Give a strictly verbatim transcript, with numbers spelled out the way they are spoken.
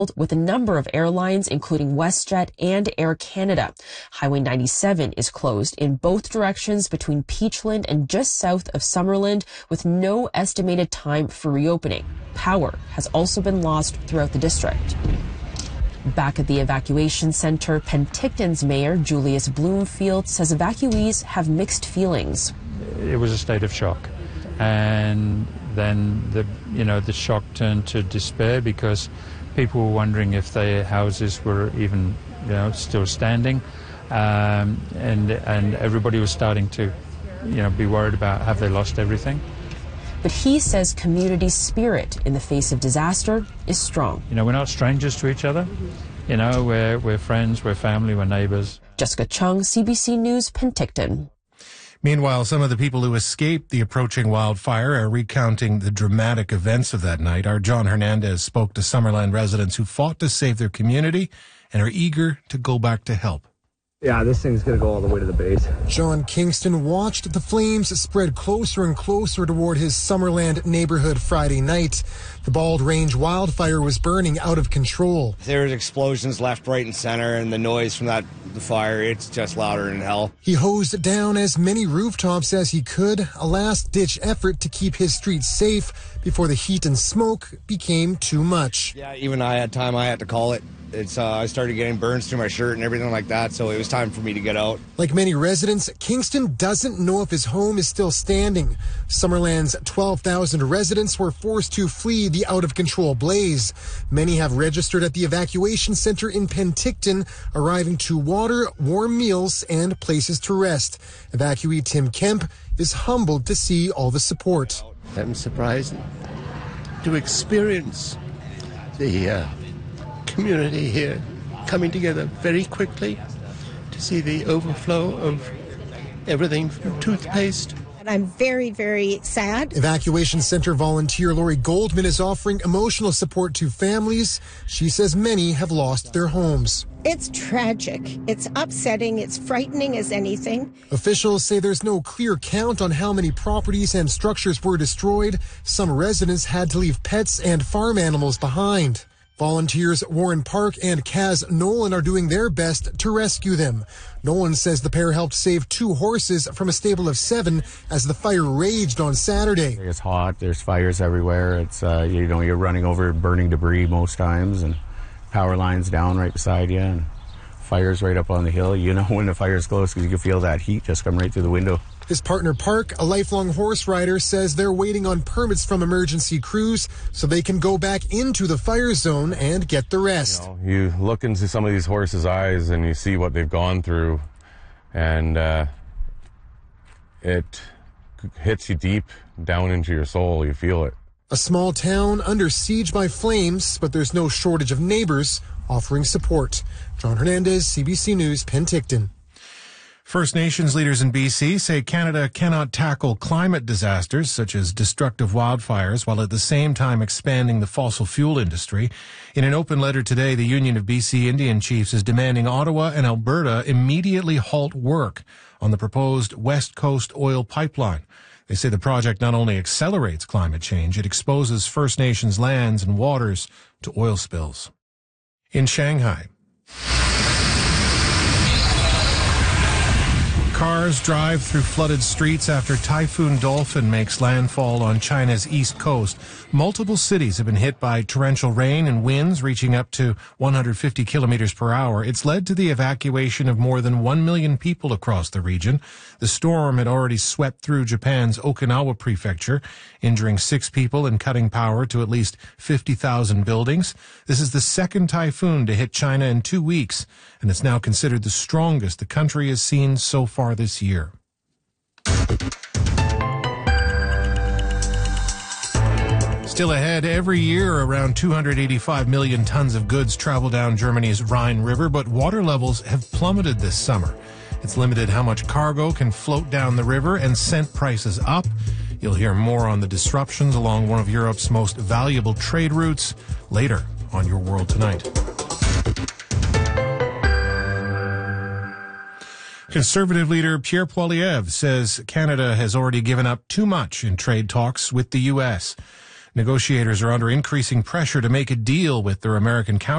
with a number of airlines, including WestJet and Air Canada. Highway ninety-seven is closed in both directions between Peachland and just south of Summerland, with no estimated time for reopening. Power has also been lost throughout the district. Back at the evacuation center, Penticton's mayor, Julius Bloomfield, says evacuees have mixed feelings. It was a state of shock. And then the, you know, the shock turned to despair because people were wondering if their houses were even, you know, still standing, um, and and everybody was starting to, you know, be worried about have they lost everything. But he says community spirit in the face of disaster is strong. You know, we're not strangers to each other. You know, we're we're friends, we're family, we're neighbors. Jessica Chung, C B C News, Penticton. Meanwhile, some of the people who escaped the approaching wildfire are recounting the dramatic events of that night. Our John Hernandez spoke to Summerland residents who fought to save their community and are eager to go back to help. Yeah, this thing's going to go all the way to the base. John Kingston watched the flames spread closer and closer toward his Summerland neighborhood Friday night. The Bald Range wildfire was burning out of control. There was explosions left, right, and center, and the noise from that the fire, it's just louder than hell. He hosed down as many rooftops as he could, a last-ditch effort to keep his streets safe before the heat and smoke became too much. Yeah, even I had time, I had to call it. It's uh, I started getting burns through my shirt and everything like that, so it was time for me to get out. Like many residents, Kingston doesn't know if his home is still standing. Summerland's twelve thousand residents were forced to flee the out-of-control blaze. Many have registered at the evacuation center in Penticton, arriving to water, warm meals, and places to rest. Evacuee Tim Kemp is humbled to see all the support. I'm surprised to experience the uh, community here coming together very quickly, to see the overflow of everything from toothpaste. And I'm very, very sad. Evacuation Center volunteer Lori Goldman is offering emotional support to families. She says many have lost their homes. It's tragic. It's upsetting. It's frightening as anything. Officials say there's no clear count on how many properties and structures were destroyed. Some residents had to leave pets and farm animals behind. Volunteers Warren Park and Kaz Nolan are doing their best to rescue them. Nolan says the pair helped save two horses from a stable of seven as the fire raged on Saturday. It's hot. There's fires everywhere. It's, uh, you know, you're running over burning debris most times, and power lines down right beside you, and fires right up on the hill. You know when the fire's close because you can feel that heat just come right through the window. His partner Park, a lifelong horse rider, says they're waiting on permits from emergency crews so they can go back into the fire zone and get the rest. You know, you look into some of these horses' eyes and you see what they've gone through, and uh, it hits you deep down into your soul. You feel it. A small town under siege by flames, but there's no shortage of neighbors offering support. John Hernandez, C B C News, Penticton. First Nations leaders in B C say Canada cannot tackle climate disasters such as destructive wildfires while at the same time expanding the fossil fuel industry. In an open letter today, the Union of B C Indian Chiefs is demanding Ottawa and Alberta immediately halt work on the proposed West Coast oil pipeline. They say the project not only accelerates climate change, it exposes First Nations lands and waters to oil spills. In Shanghai, cars drive through flooded streets after Typhoon Dolphin makes landfall on China's east coast. Multiple cities have been hit by torrential rain and winds reaching up to one hundred fifty kilometers per hour. It's led to the evacuation of more than one million people across the region. The storm had already swept through Japan's Okinawa prefecture, injuring six people and cutting power to at least fifty thousand buildings. This is the second typhoon to hit China in two weeks, and it's now considered the strongest the country has seen so far this year. Still ahead, every year around two hundred eighty-five million tons of goods travel down Germany's Rhine River, but water levels have plummeted this summer. It's limited how much cargo can float down the river and sent prices up. You'll hear more on the disruptions along one of Europe's most valuable trade routes later on Your World Tonight. Conservative leader Pierre Poilievre says Canada has already given up too much in trade talks with the U S. Negotiators are under increasing pressure to make a deal with their American counterparts.